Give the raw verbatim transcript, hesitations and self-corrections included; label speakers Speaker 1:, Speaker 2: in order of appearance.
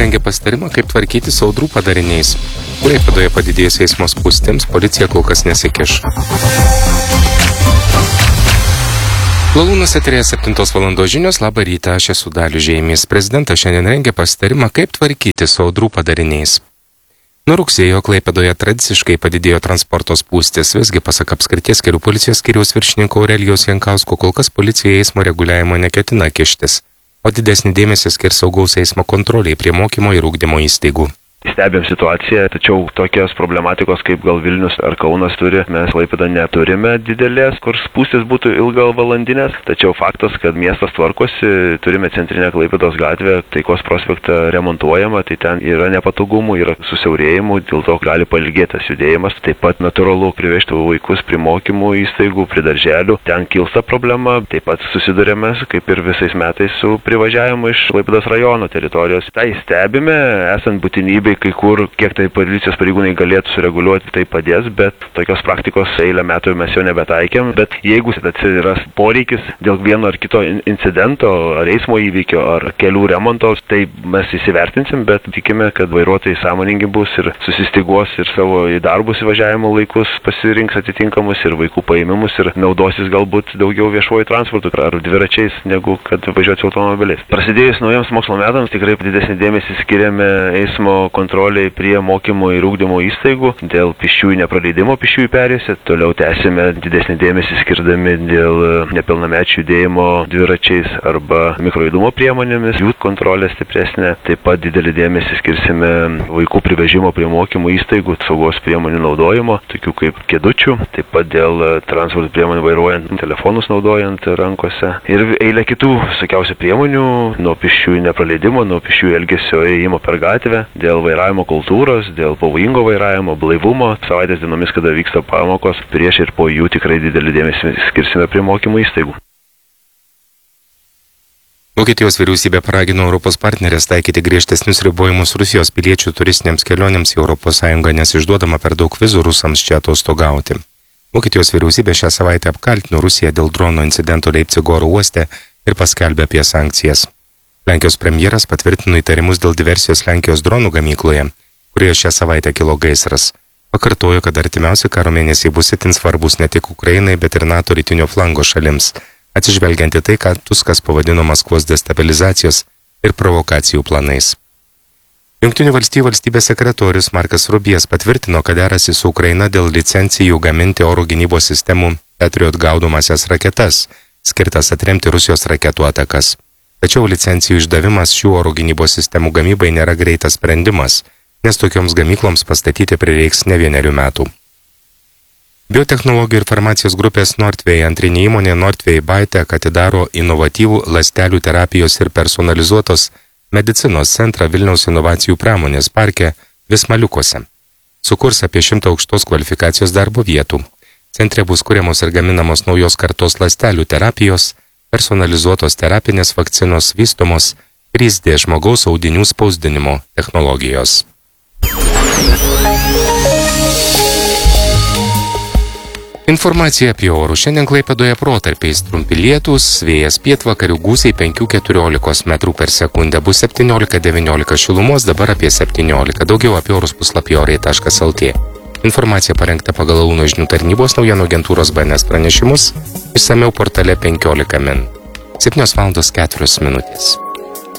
Speaker 1: rengia pasitarimą, kaip tvarkyti su audrų padariniais. Klaipėdoje padidėjus eismo spūstims, policija kol kas nesikiš. Lalūnas eterėje septintos valandos žinios. Labą rytą, aš esu Dalius Žeimys. Prezidentas šiandien rengia pasitarimą, kaip tvarkyti su audrų padariniais. Nuo rugsėjo Klaipėdoje tradiciškai padidėjo transporto spūstis, visgi pasak apskrities kelių policijos skyriaus viršininko Aurelijaus Jankausko, kol kas policija eismo reguliavimo neketina kištis, o didesnį dėmesį skirs saugaus eismo kontroliai prie mokymo ir ugdymo įstaigų.
Speaker 2: Stebėm situaciją, tačiau tokios problematikos kaip gal Vilnius ar Kaunas turi, mes Klaipėda neturime didelės, kur spūstis būtų ilga valandinės, tačiau faktas, kad miestas tvarkosi, turime centrinę Klaipėdos gatvę, Taikos prospektą remontuojama, tai ten yra nepatogumų, yra susiaurėjimų, dėl to gali pailgėtas judėjimas, taip pat natūralu privežti vaikus prie mokymų įstaigų, prie darželių, ten kilsta problema, taip pat susidurėme, kaip ir visais metais, su privažiavimu iš Klaipėdos rajono teritorijos. Tai stebime, esant būtinybei, kai kur, kiek tai policijos pareigūnai galėtų sureguliuoti, tai padės, bet tokios praktikos eilę metų mes jau nebetaikėm, bet jeigu atsiras poreikis dėl vieno ar kito incidento, ar eismo įvykio, ar kelių remonto, tai mes įsivertinsim, bet tikime, kad vairuotojai sąmoningi bus ir susistiguos ir savo į darbus įvažiavimo laikus pasirinks atitinkamus ir vaikų paėmimus ir naudosis galbūt daugiau viešuoju transportu ar dviračiais, negu kad važiuoti automobiliais. Prasidėjus naujams mokslo metams tikrai didesnį dėmesį skiriame eismo kontroliai prie mokymo ir ugdymo įstaigų dėl pėsčiųjų nepraleidimo pėsčiųjų perėjose. Toliau tęsime didesnį dėmesį skirdami dėl nepilnamečių judėjimo dviračiais arba mikrojudumo priemonėmis, jų kontrolė stipresnė. Taip pat didelį dėmesį skirsime vaikų privežimo prie mokymo įstaigų saugos priemonių naudojimo, tokių kaip kėdučių, taip pat dėl transporto priemonių vairuojant, telefonus naudojant rankose ir eilė kitų visokiausių priemonių nuo pėsčiųjų nepraleidimo, nuo pėsčiųjų elgesio ėjimo per gatvę, dėl vairavimo kultūros, dėl pavojingo vairavimo, blaivumo, savaitės dienomis, kada vyksta pamokos, prieš ir po jų tikrai didelį dėmesį skirsime prie mokymo įstaigų.
Speaker 1: Vokietijos vyriausybė paragino Europos partnerės taikyti griežtesnius ribojimus Rusijos piliečių turistinėms kelionėms į Europos Sąjungą, nes išduodama per daug vizų rusams čia atostogauti. Vokietijos vyriausybė šią savaitę apkaltino Rusiją dėl drono incidento Leipcigo oro uoste ir paskelbė apie sankcijas. Lenkijos premjeras patvirtino įtarimus dėl diversijos Lenkijos dronų gamykloje, kurioje šią savaitę kilo gaisras. Pakartojo, kad artimiausi karo mėnesiai bus itin svarbus ne tik Ukrainai, bet ir NATO rytinio flango šalims, atsižvelgiant į tai, ką Tuskas pavadino Maskvos destabilizacijos ir provokacijų planais. Jungtinių valstijų valstybės sekretorius Markas Rubijas patvirtino, kad derasi su Ukraina dėl licencijų gaminti oro gynybos sistemų Patriot gaudomasias raketas, skirtas atremti Rusijos raketų atakas. Tačiau licencijų išdavimas šių oro gynybos sistemų gamybai nėra greitas sprendimas, nes tokioms gamykloms pastatyti prireiks ne vienerių metų. Biotechnologijų ir farmacijos grupės Northway antrinė įmonė Northway Biotech atidaro inovatyvų ląstelių terapijos ir personalizuotos medicinos centrą Vilniaus inovacijų pramonės parke Vismaliukuose. Sukurs apie šimtą aukštos kvalifikacijos darbo vietų. Centre bus kuriamos ir gaminamos naujos kartos ląstelių terapijos, personalizuotos terapinės vakcinos vystomos trys D žmogaus audinių spausdinimo technologijos. Informacija apie orų. Šiandien Klaipėdoje protarpiais trumpi lietūs, vėjas pietvakarių gūsiai penki iki keturiolikos metrų per sekundę, bus septyniolika devyniolika šilumos, dabar apie septyniolika. Daugiau apie orus puslapyje orai taškas lt. Informacija parengta pagal Lalūno žinių tarnybos naujienų agentūros B N S pranešimus, išsamiau portale penkiolika min. septynios valandos keturios minutės.